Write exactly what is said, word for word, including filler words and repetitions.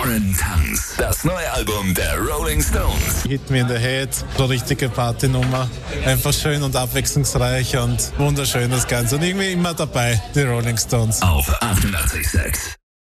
Foreign Tongues, das neue Album der Rolling Stones. Hit Me in the Head, so richtige Partynummer. Einfach schön und abwechslungsreich und wunderschön das Ganze. Und irgendwie immer dabei, die Rolling Stones. Auf achtundachtzig Komma sechs.